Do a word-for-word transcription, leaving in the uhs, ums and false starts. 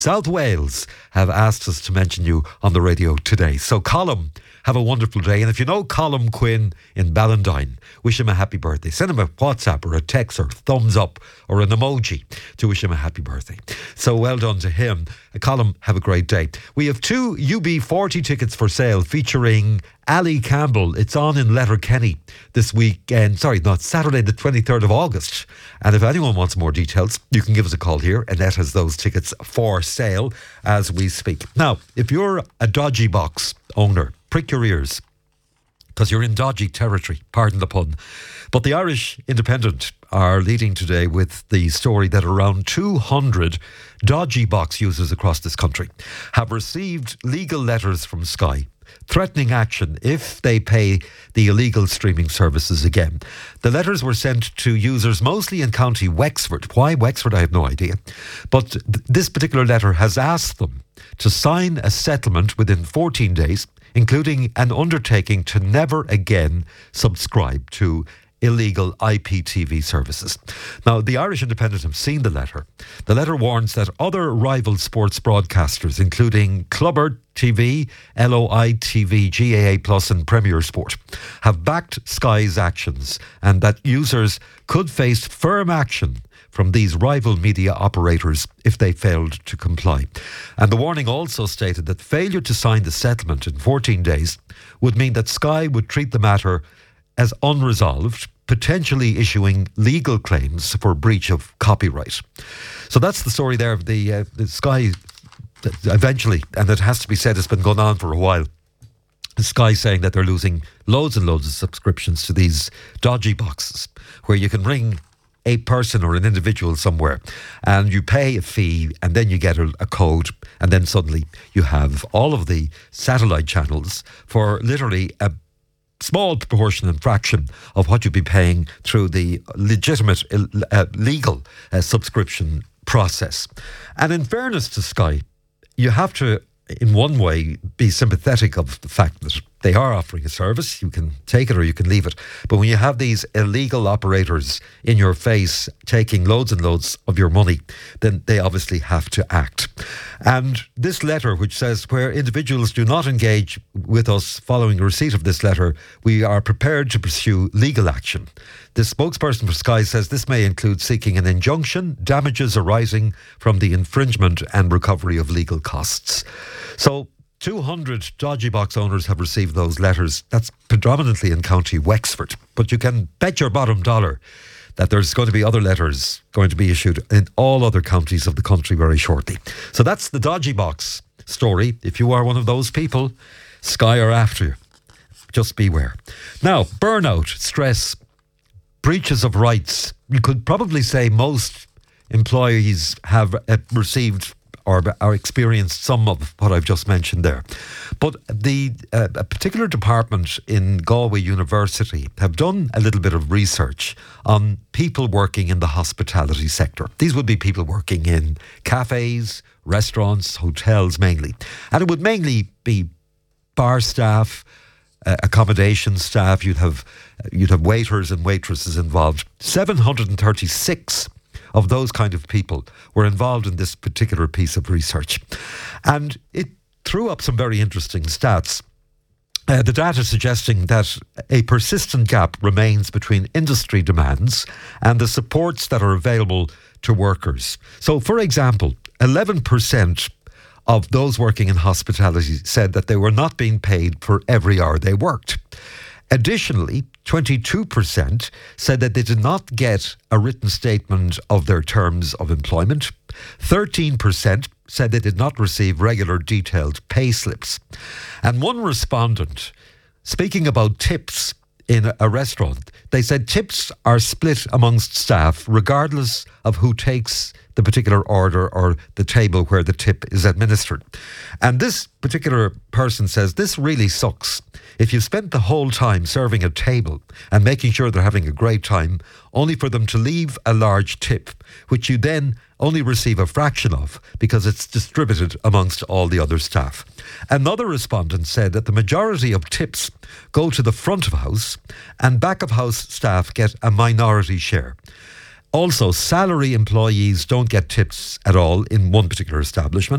South Wales have asked us to mention you on the radio today. So Colm, have a wonderful day. And if you know Colm Quinn in Ballandine, wish him a happy birthday. Send him a WhatsApp or a text or thumbs up or an emoji to wish him a happy birthday. So well done to him. Colm, have a great day. We have two U B forty tickets for sale featuring Ali Campbell. It's on in Letterkenny this weekend. Sorry, not Saturday, the twenty-third of August. And if anyone wants more details, you can give us a call here. Annette has those tickets for sale as we speak. Now, if you're a dodgy box owner, prick your ears, because you're in dodgy territory, pardon the pun. But the Irish Independent are leading today with the story that around two hundred dodgy box users across this country have received legal letters from Sky threatening action if they pay the illegal streaming services again. The letters were sent to users mostly in County Wexford. Why Wexford, I have no idea. But th- this particular letter has asked them to sign a settlement within fourteen days, including an undertaking to never again subscribe to illegal I P T V services. Now, the Irish Independent have seen the letter. The letter warns that other rival sports broadcasters, including Clubber T V, L O I T V, G A A Plus and Premier Sport, have backed Sky's actions and that users could face firm action from these rival media operators if they failed to comply. And the warning also stated that failure to sign the settlement in fourteen days would mean that Sky would treat the matter as unresolved, potentially issuing legal claims for breach of copyright. So that's the story there of the, uh, the Sky eventually, and it has to be said, it's been going on for a while. Sky saying that they're losing loads and loads of subscriptions to these dodgy boxes where you can ring a person or an individual somewhere and you pay a fee and then you get a, a code and then suddenly you have all of the satellite channels for literally a small proportion and fraction of what you'd be paying through the legitimate uh, legal uh, subscription process. And in fairness to Sky, you have to in one way be sympathetic of the fact that they are offering a service. You can take it or you can leave it. But when you have these illegal operators in your face taking loads and loads of your money, then they obviously have to act. And this letter, which says, where individuals do not engage with us following receipt of this letter, we are prepared to pursue legal action. The spokesperson for Sky says this may include seeking an injunction, damages arising from the infringement and recovery of legal costs. So two hundred dodgy box owners have received those letters. That's predominantly in County Wexford. But you can bet your bottom dollar that there's going to be other letters going to be issued in all other counties of the country very shortly. So that's the dodgy box story. If you are one of those people, Sky are after you. Just beware. Now, burnout, stress, breaches of rights. You could probably say most employees have uh, received or are experienced some of what I've just mentioned there. But the uh, a particular department in Galway University have done a little bit of research on people working in the hospitality sector. These would be people working in cafes, restaurants, hotels mainly. And it would mainly be bar staff, uh, accommodation staff. You'd have you'd have waiters and waitresses involved. seven hundred thirty-six of those kind of people were involved in this particular piece of research. And it threw up some very interesting stats. Uh, the data suggesting that a persistent gap remains between industry demands and the supports that are available to workers. So, for example, eleven percent of those working in hospitality said that they were not being paid for every hour they worked. Additionally, twenty-two percent said that they did not get a written statement of their terms of employment. thirteen percent said they did not receive regular detailed pay slips. And one respondent, speaking about tips in a restaurant, they said tips are split amongst staff regardless of who takes the particular order or the table where the tip is administered. And this particular person says this really sucks. If you've spent the whole time serving a table and making sure they're having a great time, only for them to leave a large tip, which you then only receive a fraction of because it's distributed amongst all the other staff. Another respondent said that the majority of tips go to the front of house and back of house staff get a minority share. Also, salary employees don't get tips at all in one particular establishment.